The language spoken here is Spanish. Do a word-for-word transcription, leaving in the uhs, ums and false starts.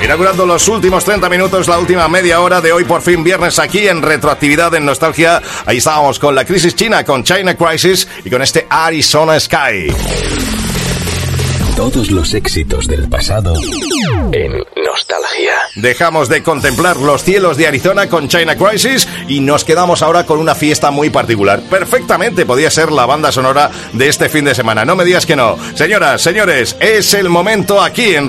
Inaugurando los últimos treinta minutos, la última media hora de hoy, por fin viernes, aquí en Retroactividad, en Nostalgia. Ahí estábamos con la crisis china, con China Crisis y con este Arizona Sky. Todos los éxitos del pasado en Nostalgia. Dejamos de contemplar los cielos de Arizona con China Crisis y nos quedamos ahora con una fiesta muy particular. Perfectamente podía ser la banda sonora de este fin de semana. No me digas que no. Señoras, señores, es el momento aquí en